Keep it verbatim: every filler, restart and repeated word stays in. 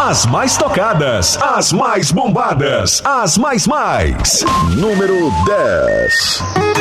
As mais tocadas, as mais bombadas, as mais mais. Número dez.